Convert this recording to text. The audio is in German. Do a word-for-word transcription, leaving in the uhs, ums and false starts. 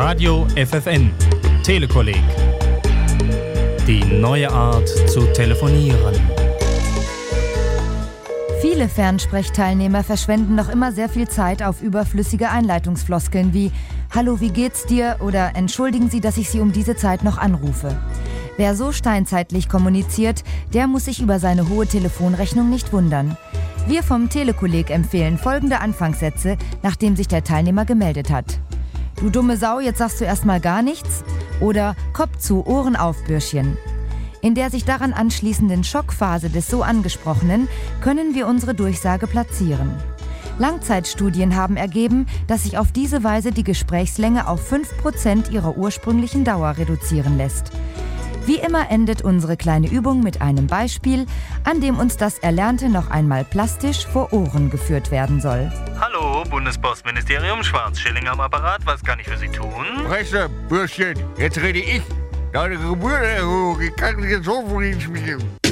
Radio F F N, Telekolleg. Die neue Art zu telefonieren. Viele Fernsprechteilnehmer verschwenden noch immer sehr viel Zeit auf überflüssige Einleitungsfloskeln wie »Hallo, wie geht's dir?« oder »Entschuldigen Sie, dass ich Sie um diese Zeit noch anrufe«. Wer so steinzeitlich kommuniziert, der muss sich über seine hohe Telefonrechnung nicht wundern. Wir vom Telekolleg empfehlen folgende Anfangssätze, nachdem sich der Teilnehmer gemeldet hat. »Du dumme Sau, jetzt sagst du erstmal gar nichts« oder »Kopf zu, Ohren auf, Bürschchen«. In der sich daran anschließenden Schockphase des so Angesprochenen können wir unsere Durchsage platzieren. Langzeitstudien haben ergeben, dass sich auf diese Weise die Gesprächslänge auf fünf Prozent ihrer ursprünglichen Dauer reduzieren lässt. Wie immer endet unsere kleine Übung mit einem Beispiel, an dem uns das Erlernte noch einmal plastisch vor Ohren geführt werden soll. Hallo, Bundespostministerium, Schwarzschilling am Apparat, was kann ich für Sie tun? Presse, Bürschchen, jetzt rede ich. Deine Gebührenerhöhung, ich kann jetzt so von Ihnen spielen.